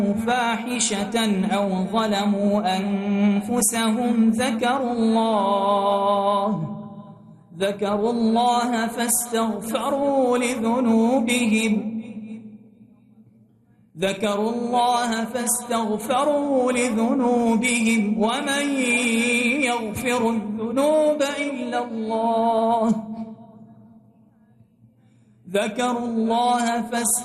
فاحشة أو ظلموا أنفسهم ذكروا الله فاستغفروا لذنوبهم ومن يغفر الذنوب إلا الله